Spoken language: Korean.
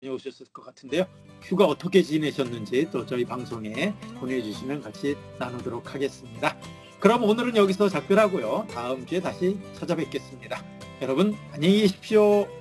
오셨을 것 같은데요. 휴가 어떻게 지내셨는지 또 저희 방송에 보내주시면 같이 나누도록 하겠습니다. 그럼 오늘은 여기서 작별하고요. 다음 주에 다시 찾아뵙겠습니다. 여러분 안녕히 계십시오.